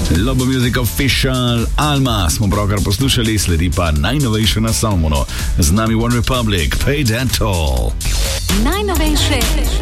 Lobo Music Official, Alma smo pravkar poslušali, sledi pa najnovejše na Salmonu. Z nami One Republic, Pay That Toll. Najnovejše